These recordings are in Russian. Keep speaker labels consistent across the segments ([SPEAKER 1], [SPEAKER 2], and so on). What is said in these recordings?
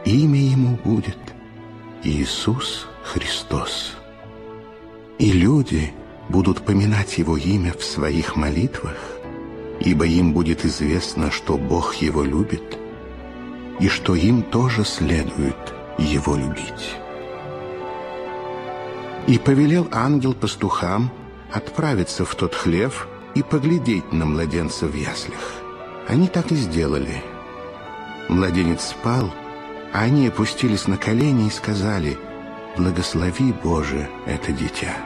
[SPEAKER 1] Имя ему будет Иисус Христос. И люди будут поминать его имя в своих молитвах, ибо им будет известно, что Бог его любит, и что им тоже следует его любить. И повелел ангел пастухам отправиться в тот хлев и поглядеть на младенца в яслях. Они так и сделали. Младенец спал, а они опустились на колени и сказали: «Благослови, Боже, это дитя».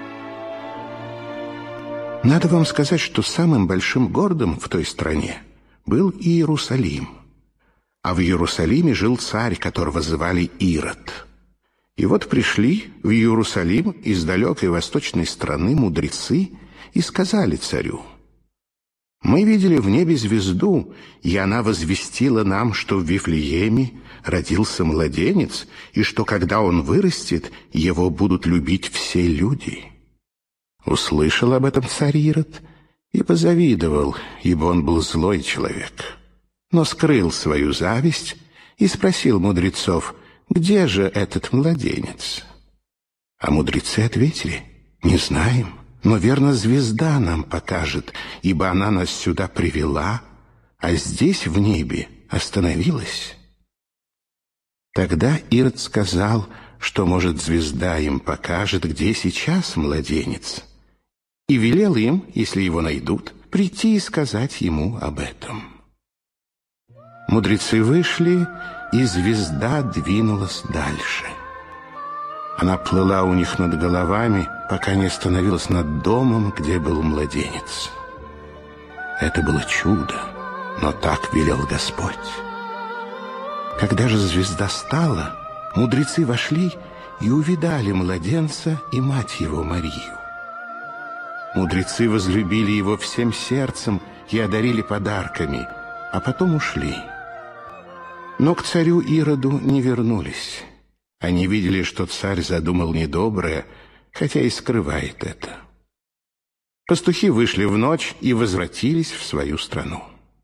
[SPEAKER 1] Надо вам сказать, что самым большим городом в той стране был Иерусалим. А в Иерусалиме жил царь, которого звали Ирод. И вот пришли в Иерусалим из далекой восточной страны мудрецы и сказали царю: «Мы видели в небе звезду, и она возвестила нам, что в Вифлееме родился младенец, и что, когда он вырастет, его будут любить все люди». Услышал об этом царь Ирод и позавидовал, ибо он был злой человек, но скрыл свою зависть и спросил мудрецов: «Где же этот младенец?» А мудрецы ответили: «Не знаем, но верно звезда нам покажет, ибо она нас сюда привела, а здесь в небе остановилась». Тогда Ирод сказал, что, может, звезда им покажет, где сейчас младенец, и велел им, если его найдут, прийти и сказать ему об этом. Мудрецы вышли, и звезда двинулась дальше. Она плыла у них над головами, пока не остановилась над домом, где был младенец. Это было чудо, но так велел Господь. Когда же звезда стала, мудрецы вошли и увидали младенца и мать его Марию. Мудрецы возлюбили его всем сердцем и одарили подарками, а потом ушли. Но к царю Ироду не вернулись. Они видели, что царь задумал недоброе, хотя и скрывает это. Пастухи вышли в ночь и возвратились в свою страну.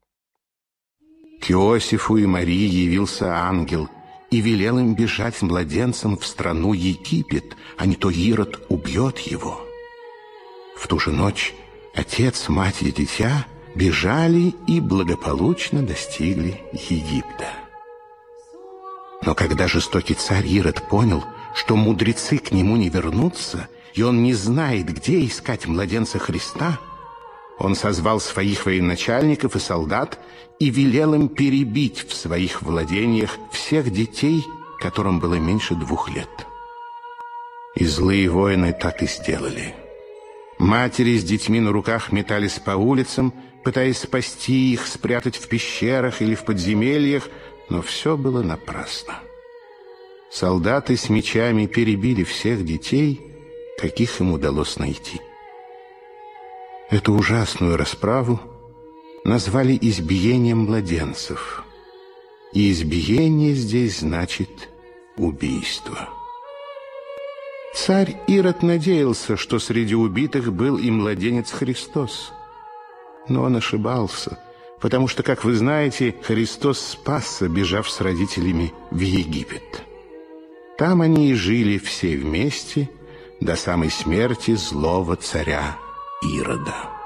[SPEAKER 1] К Иосифу и Марии явился ангел и велел им бежать с младенцем в страну Египет, а не то Ирод убьет его. В ту же ночь отец, мать и дитя бежали и благополучно достигли Египта. Но когда жестокий царь Ирод понял, что мудрецы к нему не вернутся, и он не знает, где искать младенца Христа, он созвал своих военачальников и солдат и велел им перебить в своих владениях всех детей, которым было меньше 2 лет. И злые воины так и сделали. Матери с детьми на руках метались по улицам, пытаясь спасти их, спрятать в пещерах или в подземельях, но все было напрасно. Солдаты с мечами перебили всех детей, каких им удалось найти. Эту ужасную расправу назвали избиением младенцев. И избиение здесь значит убийство. Царь Ирод надеялся, что среди убитых был и младенец Христос. Но он ошибался, потому что, как вы знаете, Христос спасся, бежав с родителями в Египет. Там они и жили все вместе до самой смерти злого царя Ирода.